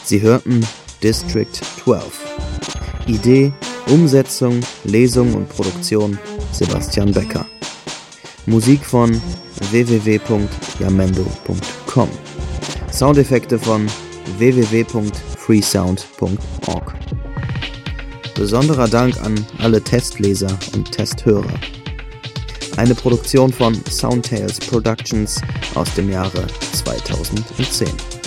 Sie hörten District 12. Idee, Umsetzung, Lesung und Produktion Sebastian Becker. Musik von www.jamendo.com. Soundeffekte von www.freesound.org. Besonderer Dank an alle Testleser und Testhörer. Eine Produktion von Soundtales Productions aus dem Jahre 2010.